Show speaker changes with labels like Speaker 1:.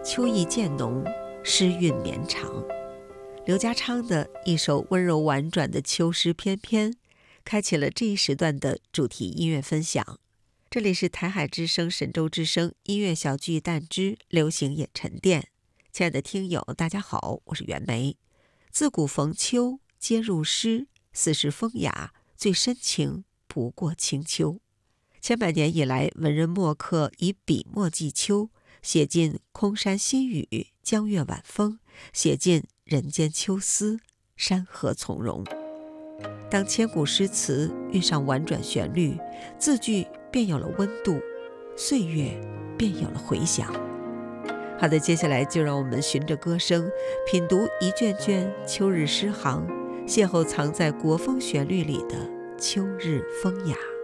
Speaker 1: 秋意渐浓，诗韵绵长。刘家昌的一首温柔婉转的秋诗翩翩，开启了这一时段的主题音乐分享。这里是台海之声、沈州之声音乐小聚淡之流行也沉淀。亲爱的听友，大家好，我是袁枚。自古逢秋皆入诗，似是风雅，最深情不过清秋。千百年以来，文人墨客以笔墨寄秋，写尽空山新雨，江月晚风，写尽人间秋思，山河从容。当千古诗词遇上婉转旋律，字句便有了温度，岁月便有了回响。好的，接下来就让我们循着歌声，品读一卷卷秋日诗行，邂逅藏在国风旋律里的秋日风雅。